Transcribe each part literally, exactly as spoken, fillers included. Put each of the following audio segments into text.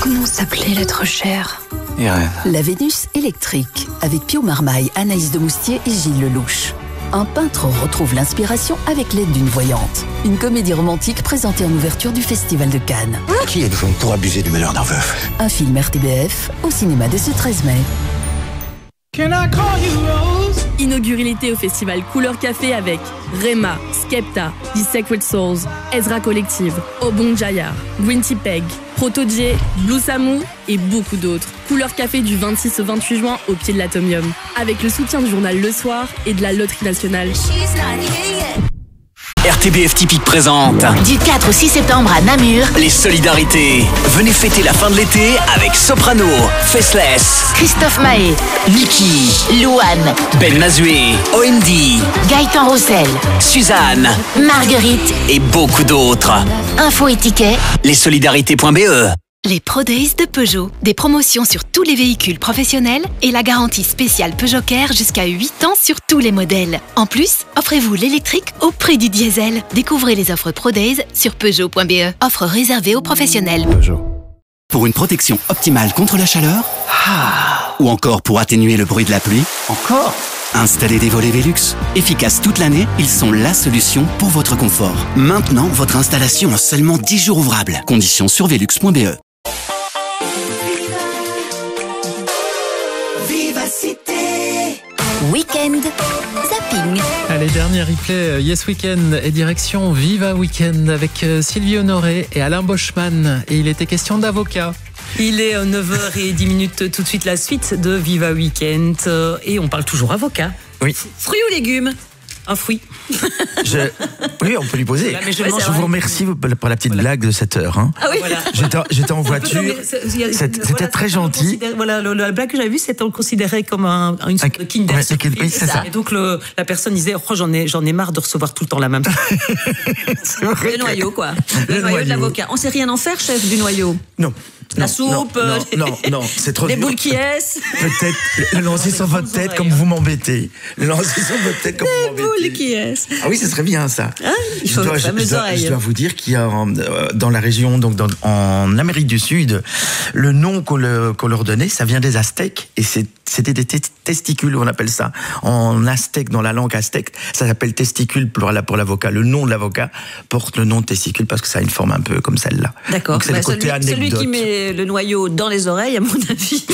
Comment s'appelait l'être cher? Irène. La Vénus électrique, avec Pio Marmaille, Anaïs de Moustier et Gilles Lelouch. Un peintre retrouve l'inspiration avec l'aide d'une voyante. Une comédie romantique présentée en ouverture du Festival de Cannes. Qui êtes-vous pour abuser du malheur d'un veuf? Un film R T B F au cinéma dès ce treize mai. Can I call you Rose? Inaugurez l'été au festival Couleur Café avec Rema, Skepta, The Sacred Souls, Ezra Collective, Obon Jaya, Gwinty Peg, Proto-J, Blue Samu et beaucoup d'autres. Couleur Café du vingt-six au vingt-huit juin au pied de l'Atomium. Avec le soutien du journal Le Soir et de la Loterie Nationale. R T B F Typique présente du quatre au six septembre à Namur, les solidarités. Venez fêter la fin de l'été avec Soprano, Faceless, Christophe Mahé, Niki, Louane, Ben Mazué, O M D, Gaëtan Roussel, Suzanne, Marguerite et beaucoup d'autres. Info et tickets, lessolidarités point B E. Les Pro Days de Peugeot. Des promotions sur tous les véhicules professionnels et la garantie spéciale Peugeot Care jusqu'à huit ans sur tous les modèles. En plus, offrez-vous l'électrique au prix du diesel. Découvrez les offres Pro Days sur Peugeot point B E. Offre réservée aux professionnels. Peugeot. Pour une protection optimale contre la chaleur, ah. ou encore pour atténuer le bruit de la pluie, Encore? installez des volets Velux. Efficaces toute l'année, ils sont la solution pour votre confort. Maintenant, votre installation en seulement dix jours ouvrables. Conditions sur velux point B E. Week-end Zapping. Allez, dernier replay Yes Weekend et direction Viva Weekend avec Sylvie Honoré et Alain Boschman. Et il était question d'avocat. Il est neuf heures dix tout de suite la suite de Viva Weekend et on parle toujours avocat. Oui. Fruits ou légumes? Un fruit. Je... Oui, on peut lui poser. Voilà, mais je je mange, vous remercie pour la petite voilà. blague de cette heure. Hein. Ah oui, voilà. J'étais, j'étais en voiture. Non, c'était voilà, très gentil. Voilà, le, la blague que j'avais vue, c'était on le considérait comme un, une sorte de Kinder. Ouais, Kinder oui, c'est ça. Et donc le, la personne disait, oh, j'en ai, j'en ai marre de recevoir tout le temps la même. C'est vrai. Le noyau, quoi. Le, le noyau, noyau de l'avocat. On sait rien en faire, chef, du noyau. Non. La non, soupe, non, les, non, non, non, c'est trop les dur. boules qui est. Peut-être le lancer sur votre tête oreilles. Comme vous m'embêtez. Le lancer sur votre tête comme les vous m'embêtez. Les boules qui est. Ah oui, ce serait bien ça. Ah, il faut je, dois, je, je, dois, je dois vous dire qu'il y a euh, dans la région, donc dans, en Amérique du Sud, le nom qu'on, le, qu'on leur donnait, ça vient des Aztèques et c'est, c'était des t- testicules, on appelle ça. En aztèque, dans la langue aztèque, ça s'appelle testicule pour, la, pour l'avocat. Le nom de l'avocat porte le nom de testicule parce que ça a une forme un peu comme celle-là. D'accord. Donc c'est bah, le côté celui, anecdote. Celui qui met le noyau dans les oreilles, à mon avis.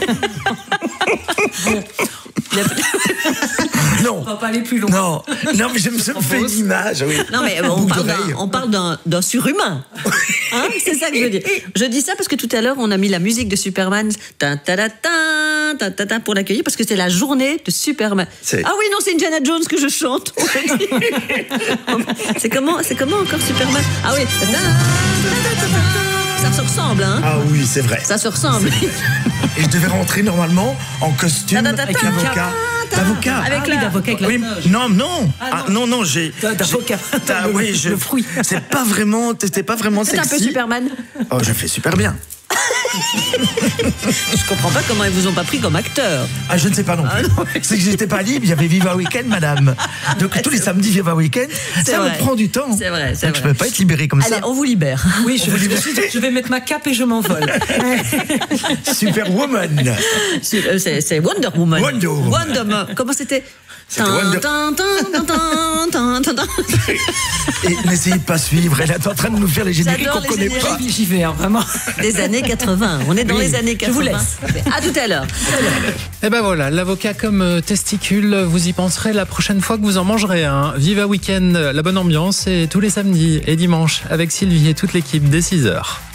Non. On va pas aller plus loin. Non, non mais je me suis fait une image. Oui. Non, mais bon, on, parle d'un, on parle d'un, d'un surhumain. Hein, c'est ça que je veux dire. Je dis ça parce que tout à l'heure, on a mis la musique de Superman tin, ta, ta, ta, ta, ta, ta, pour l'accueillir parce que c'est la journée de Superman. C'est... Ah oui, non, c'est Indiana Jones que je chante. c'est, comment, c'est comment encore Superman? Ah oui. Ta, ta, ta, ta, ta, ta. Ça se ressemble, hein? Ah oui, c'est vrai. Ça se ressemble. Et je devais rentrer normalement en costume ta, ta, ta, avec l'avocat. D'avocat. Avec ah, l'avocat avec la oui, non, non. Ah, non. Ah, non, non, j'ai. D'avocat. J'ai, oui, je, le fruit. C'est pas vraiment, c'était pas vraiment c'est sexy. C'est un peu Superman. Oh, je fais super bien. Je comprends pas comment ils vous ont pas pris comme acteur. Ah, je ne sais pas non plus. Ah, non. C'est que j'étais pas libre, il y avait Viva Weekend, madame. Donc tous les samedis Viva Weekend, c'est ça vrai. Me prend du temps. C'est vrai, c'est Donc vrai. je peux pas être libéré comme Allez, ça. on vous libère. Oui, je, vous libère. je vais mettre ma cape et je m'envole. Superwoman. C'est, c'est Wonder Woman. Wonder Woman. Wonder Woman. Comment c'était? Et n'essayez de pas suivre, elle est en train de nous faire les génériques qu'on connaît pas. J'y vais, hein, vraiment. Des années quatre-vingts. On est dans oui, les années quatre-vingts. Je vous laisse. À tout à l'heure. Et ben voilà, l'avocat comme testicule, vous y penserez la prochaine fois que vous en mangerez un. Viva Weekend, la bonne ambiance, et tous les samedis et dimanches avec Sylvie et toute l'équipe dès six heures.